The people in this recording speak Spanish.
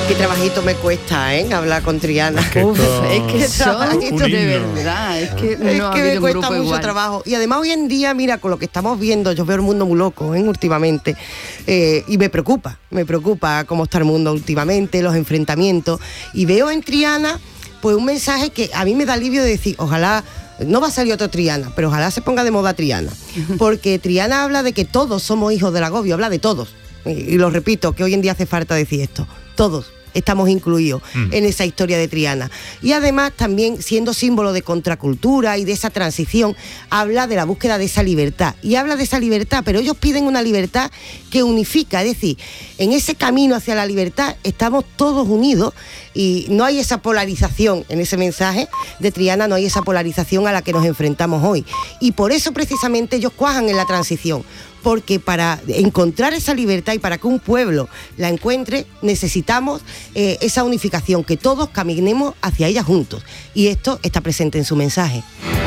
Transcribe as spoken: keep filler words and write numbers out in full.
Qué trabajito me cuesta, ¿eh? Hablar con Triana. Es que, Uf, esto, es que Esto de verdad, es que no es ha que habido me un cuesta grupo mucho igual. trabajo. Y además hoy en día, mira, con lo que estamos viendo, yo veo el mundo muy loco, ¿eh? Últimamente. Eh, y me preocupa, me preocupa cómo está el mundo últimamente, los enfrentamientos. Y veo en Triana, pues un mensaje que a mí me da alivio de decir, ojalá, no va a salir otro Triana, pero ojalá se ponga de moda Triana. Porque Triana habla de que todos somos hijos del agobio, habla de todos. Y, y lo repito, que hoy en día hace falta decir esto, todos estamos incluidos mm. en esa historia de Triana. Y además también, siendo símbolo de contracultura y de esa transición, habla de la búsqueda de esa libertad. Y habla de esa libertad, pero ellos piden una libertad que unifica, es decir, en ese camino hacia la libertad estamos todos unidos y no hay esa polarización en ese mensaje de Triana, no hay esa polarización a la que nos enfrentamos hoy. Y por eso precisamente ellos cuajan en la transición, porque para encontrar esa libertad y para que un pueblo la encuentre necesitamos eh, esa unificación, que todos caminemos hacia ella juntos, y esto está presente en su mensaje.